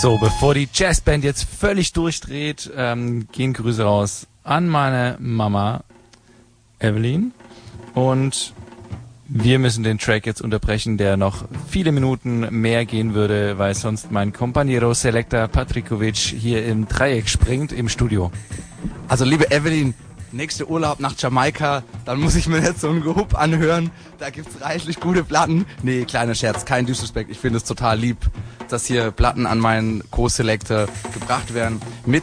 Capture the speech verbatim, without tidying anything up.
So, bevor die Jazzband jetzt völlig durchdreht, ähm, gehen Grüße raus an meine Mama Evelyn und wir müssen den Track jetzt unterbrechen, der noch viele Minuten mehr gehen würde, weil sonst mein Compañero Selecta Patrikovic hier im Dreieck springt im Studio. Also liebe Evelyn, nächster Urlaub nach Jamaika, dann muss ich mir jetzt so ein Gehup anhören, da gibt's reichlich gute Platten. Nee, kleiner Scherz, kein Disrespect, ich finde es total lieb, dass hier Platten an meinen Co-Selector gebracht werden. Mit